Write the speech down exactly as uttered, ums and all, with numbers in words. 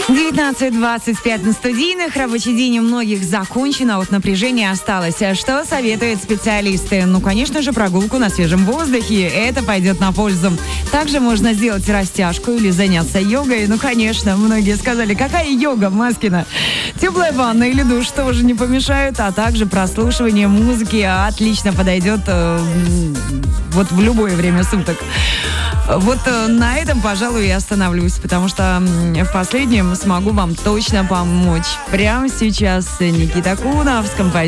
девятнадцать двадцать пять на студийных. Рабочий день у многих закончен, а вот напряжение осталось. Что советуют специалисты? Ну, конечно же, прогулку на свежем воздухе. Это пойдет на пользу. Также можно сделать растяжку или заняться йогой. Ну, конечно, многие сказали, какая йога, Маскина? Теплая ванна или душ тоже не помешают, а также прослушивание музыки отлично подойдет э, вот в любое время суток. Вот на этом, пожалуй, и остановлюсь, потому что в последнем смогу вам точно помочь. Прямо сейчас Никита Кунов с композицией